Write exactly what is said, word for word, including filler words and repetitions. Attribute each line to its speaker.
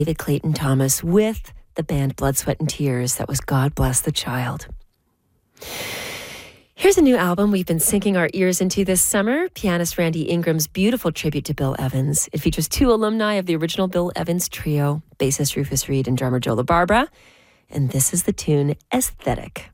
Speaker 1: David Clayton Thomas with the band Blood, Sweat and Tears. That was God Bless the Child. Here's a new album we've been sinking our ears into this summer, pianist Randy Ingram's beautiful tribute to Bill Evans. It features two alumni of the original Bill Evans trio, bassist Rufus Reid and drummer Joe LaBarbera. And this is the tune Aesthetic.